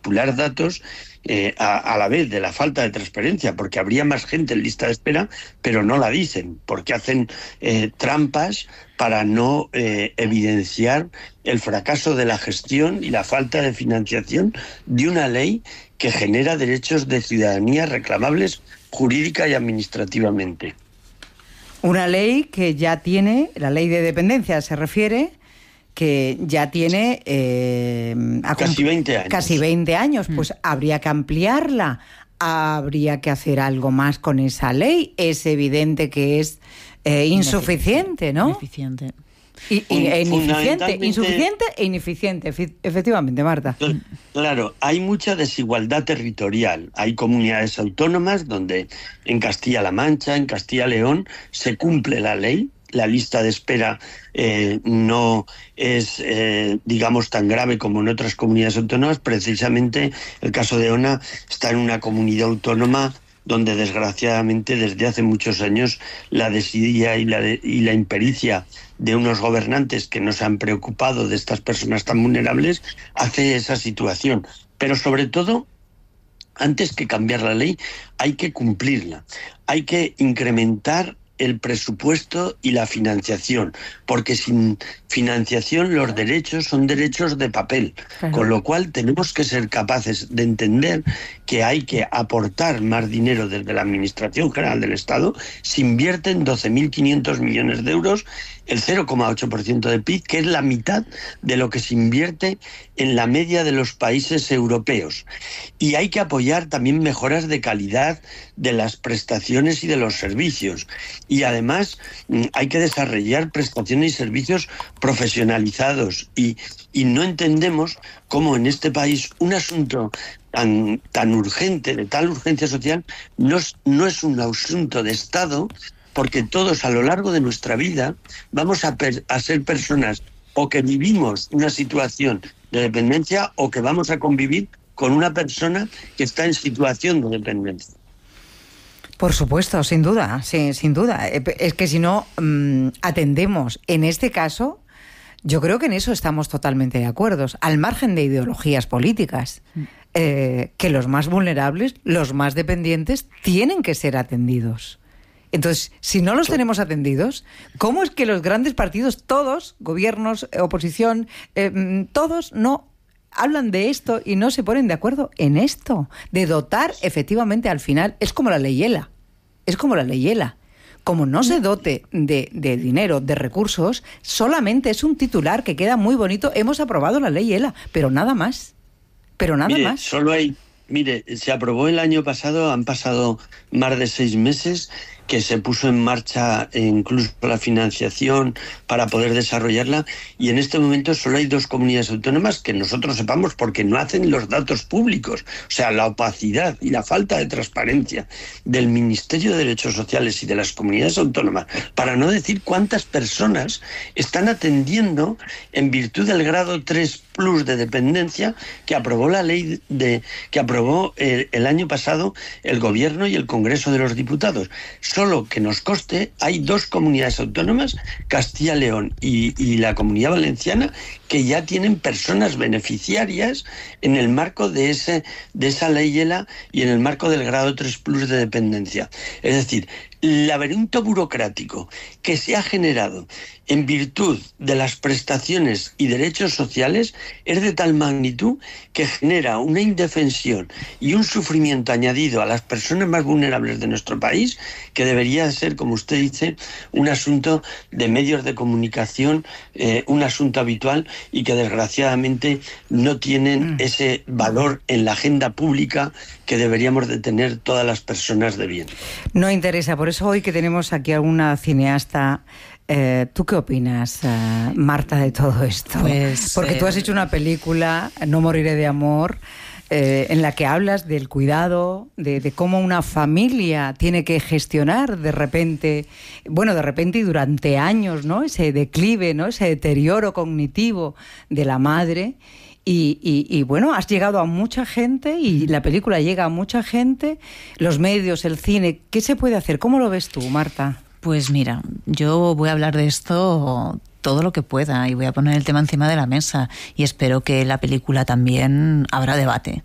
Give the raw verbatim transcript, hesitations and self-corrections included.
manipular datos eh, a, a la vez de la falta de transparencia, porque habría más gente en lista de espera, pero no la dicen, porque hacen eh, trampas para no eh, evidenciar el fracaso de la gestión y la falta de financiación de una ley que genera derechos de ciudadanía reclamables jurídica y administrativamente. Una ley que ya tiene, la ley de dependencia se refiere, que ya tiene eh, casi veinte años. Casi veinte años, pues mm. habría que ampliarla, habría que hacer algo más con esa ley. Es evidente que es eh, insuficiente, ¿no? Ineficiente. Y, y, e ineficiente, insuficiente e ineficiente, efectivamente, Marta. Claro, hay mucha desigualdad territorial. Hay comunidades autónomas donde en Castilla-La Mancha, en Castilla-León, se cumple la ley. La lista de espera eh, no es, eh, digamos, tan grave como en otras comunidades autónomas. Precisamente el caso de Ona está en una comunidad autónoma donde, desgraciadamente, desde hace muchos años, la desidia y la, de, y la impericia de unos gobernantes que no se han preocupado de estas personas tan vulnerables hace esa situación. Pero, sobre todo, antes que cambiar la ley, hay que cumplirla. Hay que incrementar el presupuesto y la financiación, porque sin financiación los derechos son derechos de papel, claro. Con lo cual tenemos que ser capaces de entender que hay que aportar más dinero desde la Administración General del Estado. Se invierten doce mil quinientos millones de euros, el cero coma ocho por ciento de P I B, que es la mitad de lo que se invierte en la media de los países europeos. Y hay que apoyar también mejoras de calidad de las prestaciones y de los servicios. Y además hay que desarrollar prestaciones y servicios profesionalizados. Y, y no entendemos cómo en este país un asunto tan, tan urgente, de tal urgencia social, no es, no es un asunto de Estado, porque todos a lo largo de nuestra vida vamos a, per, a ser personas o que vivimos una situación de dependencia o que vamos a convivir con una persona que está en situación de dependencia. Por supuesto, sin duda, sí, sin duda. Es que si no mmm, atendemos en este caso, yo creo que en eso estamos totalmente de acuerdo, al margen de ideologías políticas, eh, que los más vulnerables, los más dependientes, tienen que ser atendidos. Entonces, si no los tenemos atendidos, ¿cómo es que los grandes partidos, todos, gobiernos, oposición, eh, todos no hablan de esto y no se ponen de acuerdo en esto? De dotar, efectivamente, al final, es como la ley ELA. Es como la ley ELA. Como no se dote de, de dinero, de recursos, solamente es un titular que queda muy bonito. Hemos aprobado la ley ELA, pero nada más. Pero nada mire, más. Solo hay, mire, se aprobó el año pasado, han pasado más de seis meses que se puso en marcha incluso la financiación para poder desarrollarla, y en este momento solo hay dos comunidades autónomas que nosotros sepamos, porque no hacen los datos públicos. O sea, la opacidad y la falta de transparencia del Ministerio de Derechos Sociales y de las comunidades autónomas, para no decir cuántas personas están atendiendo en virtud del grado tres plus de dependencia que aprobó la ley de que aprobó el, el año pasado el Gobierno y el Congreso de los Diputados. Solo que nos conste, hay dos comunidades autónomas, Castilla y León y, y la Comunidad Valenciana, que ya tienen personas beneficiarias en el marco de ese de esa ley ELA y en el marco del grado tres plus de dependencia. Es decir, el laberinto burocrático que se ha generado en virtud de las prestaciones y derechos sociales es de tal magnitud que genera una indefensión y un sufrimiento añadido a las personas más vulnerables de nuestro país, que debería ser, como usted dice, un asunto de medios de comunicación, eh, un asunto habitual, y que desgraciadamente no tienen ese valor en la agenda pública que deberíamos de tener todas las personas de bien. No interesa, por eso hoy que tenemos aquí a una cineasta, eh, ¿tú qué opinas, uh, Marta, de todo esto? Pues, Porque eh... tú has hecho una película, No moriré de amor, eh, en la que hablas del cuidado, de, de cómo una familia tiene que gestionar de repente, bueno, de repente y durante años, ¿no? Ese declive, ¿no? Ese deterioro cognitivo de la madre. Y, y, y bueno, has llegado a mucha gente y la película llega a mucha gente, los medios, el cine. ¿Qué se puede hacer? ¿Cómo lo ves tú, Marta? Pues mira, yo voy a hablar de esto todo lo que pueda y voy a poner el tema encima de la mesa, y espero que la película también abra debate.